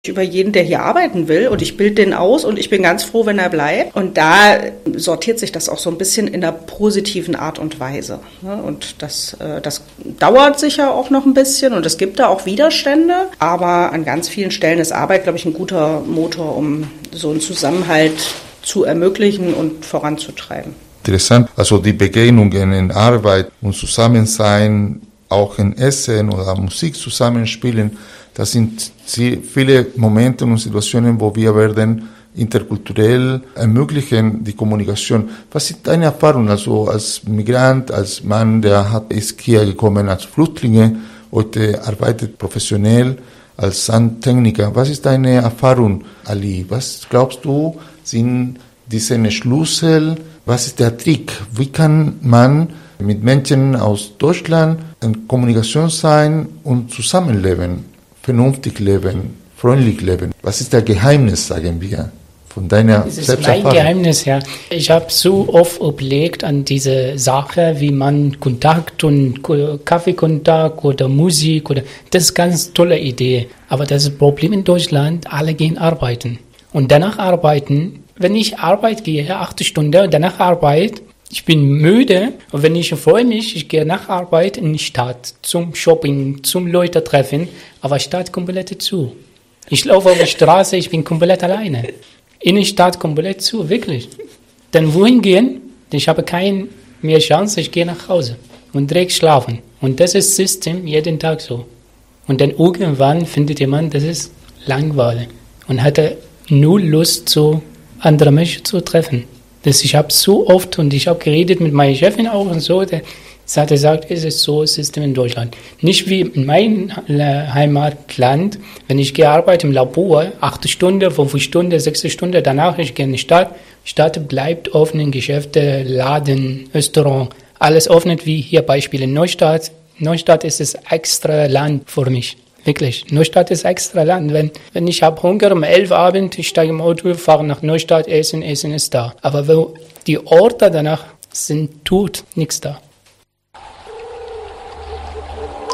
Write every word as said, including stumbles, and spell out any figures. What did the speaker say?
über jeden, der hier arbeiten will, und ich bilde den aus und ich bin ganz froh, wenn er bleibt. Und da sortiert sich das auch so ein bisschen in einer positiven Art und Weise. Und das, das dauert sicher auch noch ein bisschen und es gibt da auch Widerstände, aber an ganz vielen Stellen ist Arbeit, glaube ich, ein guter Motor, um so einen Zusammenhalt zu ermöglichen und voranzutreiben. Interessant, also die Begegnungen in Arbeit und Zusammensein, auch in Essen oder Musik zusammenspielen, das sind viele Momente und Situationen, wo wir werden interkulturell ermöglichen die Kommunikation. Was ist deine Erfahrung, also als Migrant, als Mann, der hat, ist hier gekommen als Flüchtlinge, heute arbeitet professionell als Sandtechniker. Was ist deine Erfahrung, Ali? Was glaubst du, sind diese Schlüssel? Was ist der Trick? Wie kann man mit Menschen aus Deutschland in Kommunikation sein und zusammenleben? Vernünftig leben, freundlich leben. Was ist das Geheimnis, sagen wir, von deiner Selbsterfahrung? Das ist mein Geheimnis, ja. Ich habe so oft überlegt an diese Sache, wie man Kontakt und Kaffeekontakt oder Musik oder das ist eine ganz tolle Idee. Aber das Problem in Deutschland, alle gehen arbeiten. Und danach arbeiten, wenn ich Arbeit gehe, acht Stunden, und danach Arbeit, ich bin müde und wenn ich freue mich, ich gehe nach Arbeit in die Stadt, zum Shopping, zum Leute treffen, aber die Stadt komplett zu. Ich laufe auf der Straße, ich bin komplett alleine. In der Stadt komplett zu, wirklich. Dann wohin gehen? Ich habe keine mehr Chance, ich gehe nach Hause und direkt schlafen. Und das ist das System jeden Tag so. Und dann irgendwann findet jemand, das ist langweilig und hatte null Lust, so andere Menschen zu treffen. Das, ich habe so oft, und ich habe geredet mit meiner Chefin auch und so, der hat gesagt, es ist so ein System in Deutschland. Nicht wie in meinem Heimatland, wenn ich gearbeitet im Labor, acht Stunden, fünf Stunden, sechs Stunden, danach ich gehe in die Stadt. Stadt bleibt offen, Geschäfte, Laden, Restaurant, alles offen, wie hier Beispiel in Neustadt. Neustadt ist das extra Land für mich. Wirklich, Neustadt ist extra Land. Wenn, wenn ich habe Hunger um elf Uhr Abend, ich steige im Auto, fahre nach Neustadt, Essen, Essen ist da. Aber wo die Orte danach sind tot, nichts da.